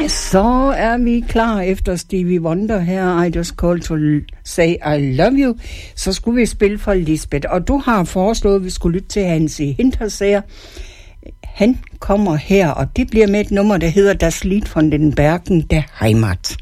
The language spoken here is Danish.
Så er vi klar efter Stevie Wonder her, I Just Called to Say I Love You. Så skulle vi spille for Lisbeth, og du har foreslået, at vi skulle lytte til Hansi Hinterseer. Han kommer her, og det bliver med et nummer, der hedder Das Lied von den Bergen der Heimat.